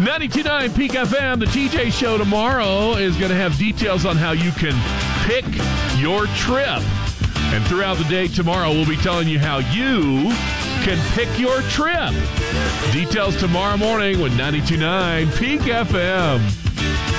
92.9 Peak FM, the TJ Show tomorrow is going to have details on how you can pick your trip. And throughout the day tomorrow, we'll be telling you how you can pick your trip. Details tomorrow morning with 92.9 Peak FM.